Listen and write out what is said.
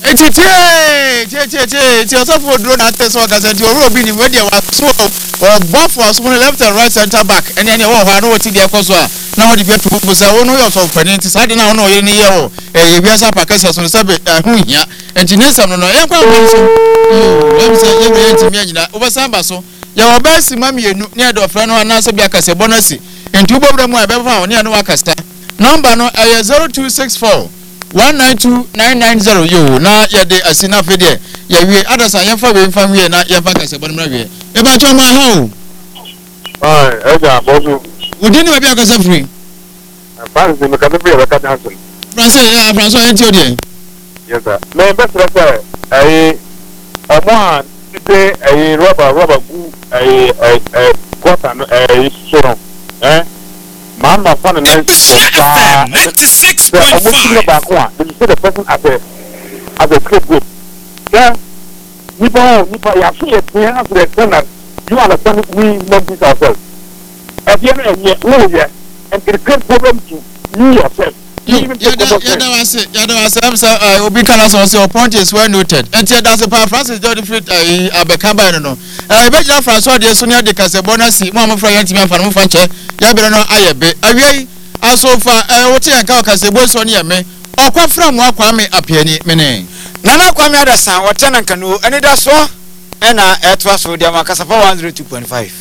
It's also drone at this work as a Robi in media was or both was left and right center back, and then you know what the Akoswa. Now the people who say, oh no, you're so funny. I didn't know any year. A Biasa Pacas on the subject, and Jinesa no, I'm saying, over Sambaso. Your best mammy near the friend or Nasa Biacas a bonus, and two of them were ever near Noacasta. Number no 0264 192990 you na ya de asina fede ya wi adasa ya fa we family na ya fa kase bonum na wi e ba cho ma ha e ja bozu udi ni we bia kase free France me kase free ka cancel France enti odi yes sir me best sir omo tite rubber gu quarter no so Mama found a nice 96.5. You see the person as a scapegoat. Yeah, Nipa, you have seen it to the extent that you understand we love this ourselves. At the end of the year, and it creates problem to you yourself. Obi Kanaso say your point is well noted. And that's a power Francis Jordan Fit Abekamba no. Beja Francois de Sonia de Casabonasi, Mama Frank Timia Fan Fanche, Yabrano Ayabe. Away also for what you call Casabo Sonia me, or quite from Wakwame Apiani Mene. Nana Kwame Adasan, or Tenan Canoe, and it does so, and it was for the Macasapa 102.5.